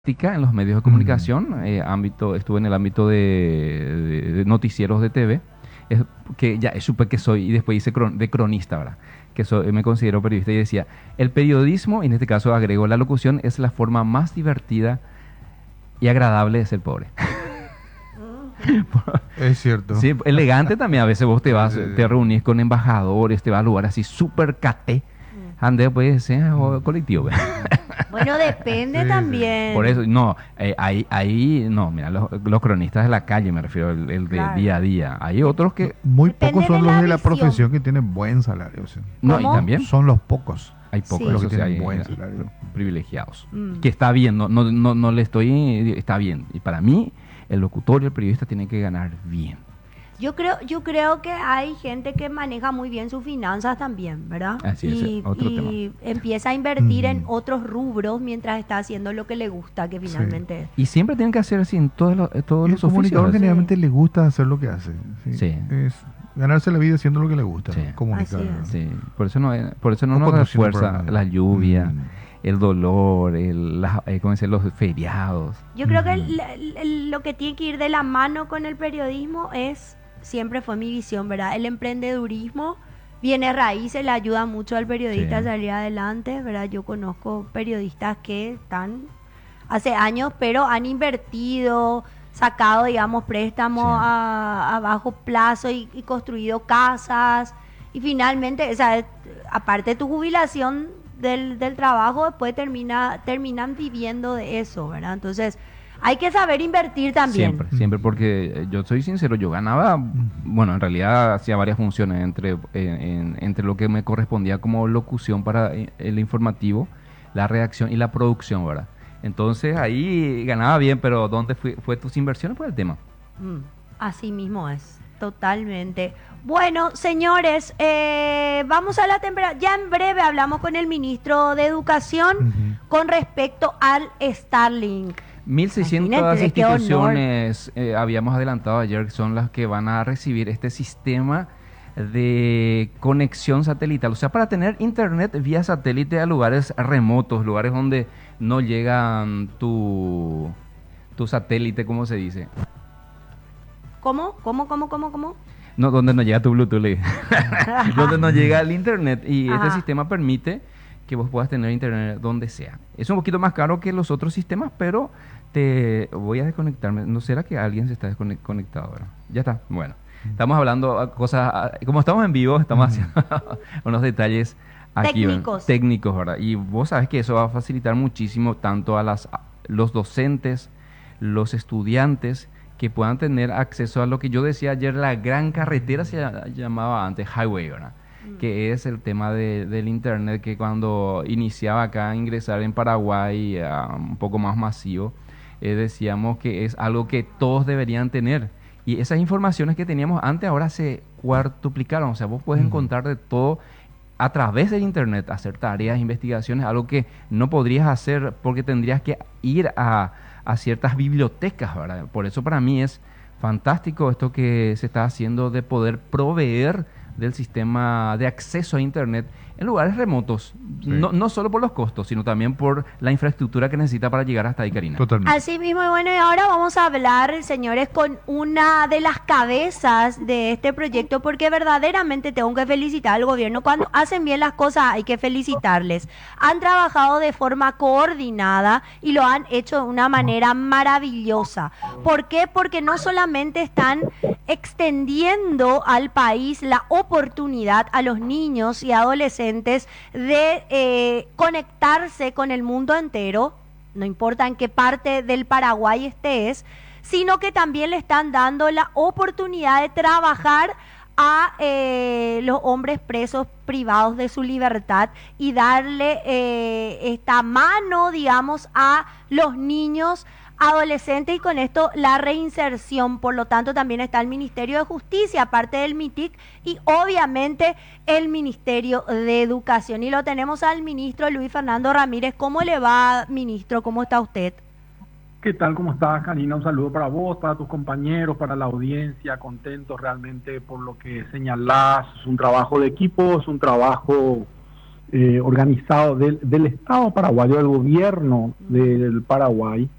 en los medios de comunicación, estuve en el ámbito de noticieros de TV, que ya supe que soy, y después hice de cronista, ¿verdad? Me considero periodista y decía, el periodismo, y en este caso agrego la locución, es la forma más divertida y agradable de ser pobre. Es cierto. Sí, elegante también, a veces vos te reunís con embajadores, te vas a lugares así súper caté, ande pues colectivo. Bueno, depende también. Por eso, no, ahí, no, mira, los cronistas de la calle, me refiero, el de día a día. Hay otros que... Muy Depende pocos son de la los de la visión. profesión que tienen buen salario. O sea, No, y ¿Cómo? también son los pocos. hay pocos, Sí. Los que o sea, tienen hay buen salario. privilegiados. Mm. Que está bien, no le estoy... Está bien. Y para mí, el locutor y el periodista tienen que ganar bien. Yo creo que hay gente que maneja muy bien sus finanzas también, ¿verdad? Así es, y otro y empieza a invertir en otros rubros mientras está haciendo lo que le gusta, que finalmente es. Y siempre tienen que hacer así en todos Y los el oficios. comunicador ¿sí? generalmente le gusta hacer lo que hace. Sí. Sí. Es ganarse la vida haciendo lo que le gusta. Sí. Comunicar. Así es. Sí, por eso no O nos conduciendo refuerza programas. la lluvia, Mm. el dolor, ¿cómo decir? Los feriados. Yo creo que lo que tiene que ir de la mano con el periodismo siempre fue mi visión, ¿verdad? El emprendedurismo viene raíces, le ayuda mucho al periodista a Sí. salir adelante, ¿verdad? Yo conozco periodistas que están hace años, pero han invertido, sacado, digamos, préstamos Sí. a bajo plazo y construido casas. Y finalmente, o sea, aparte de tu jubilación del trabajo, después terminan viviendo de eso, ¿verdad? Entonces, hay que saber invertir también. Siempre, porque yo soy sincero, yo ganaba, bueno, en realidad hacía varias funciones entre lo que me correspondía como locución para el informativo, la redacción y la producción, ¿verdad? Entonces ahí ganaba bien, pero ¿dónde fue tus inversiones? Pues el tema. Así mismo es, totalmente. Bueno, señores, vamos a la temperatura. Ya en breve hablamos con el ministro de Educación con respecto al Starlink. 1.600 Imagínate, qué honor. instituciones habíamos adelantado ayer, que son las que van a recibir este sistema de conexión satelital, o sea, para tener internet vía satélite a lugares remotos, lugares donde no llegan tu satélite, ¿cómo se dice? ¿Cómo? No, donde no llega tu Bluetooth, donde no llega el internet, y este Ajá. sistema permite que vos puedas tener internet donde sea. Es un poquito más caro que los otros sistemas, pero te voy a desconectarme. ¿No será que alguien se está desconectado ahora? Ya está, bueno. Estamos hablando cosas, como estamos en vivo, estamos haciendo unos detalles aquí, técnicos, ¿verdad? Y vos sabes que eso va a facilitar muchísimo tanto a los docentes, los estudiantes, que puedan tener acceso a lo que yo decía ayer, la gran carretera se llamaba antes highway, ¿verdad? Que es el tema del internet, que cuando iniciaba acá a ingresar en Paraguay un poco más masivo, decíamos que es algo que todos deberían tener. Y esas informaciones que teníamos antes ahora se cuartuplicaron, o sea, vos puedes encontrar de todo a través del internet, hacer tareas, investigaciones, algo que no podrías hacer porque tendrías que ir a ciertas bibliotecas, ¿verdad? Por eso para mí es fantástico esto que se está haciendo de poder proveer del sistema de acceso a internet en lugares remotos, no solo por los costos, sino también por la infraestructura que necesita para llegar hasta ahí, Karina. Totalmente. Así mismo, y bueno, y ahora vamos a hablar, señores, con una de las cabezas de este proyecto, porque verdaderamente tengo que felicitar al gobierno. Cuando hacen bien las cosas hay que felicitarles. Han trabajado de forma coordinada y lo han hecho de una manera maravillosa. ¿Por qué? Porque no solamente están extendiendo al país la oportunidad a los niños y adolescentes de conectarse con el mundo entero, no importa en qué parte del Paraguay estés, sino que también le están dando la oportunidad de trabajar a los hombres presos privados de su libertad y darle esta mano, digamos, a los niños adolescentes y con esto la reinserción. Por lo tanto, también está el Ministerio de Justicia, aparte del MITIC, y obviamente el Ministerio de Educación. Y lo tenemos al ministro Luis Fernando Ramírez. ¿Cómo le va, ministro? ¿Cómo está usted? ¿Qué tal? ¿Cómo estás, Karina? Un saludo para vos, para tus compañeros, para la audiencia. Contentos realmente por lo que señalás. Es un trabajo de equipo, es un trabajo organizado del Estado paraguayo, del gobierno del Paraguay,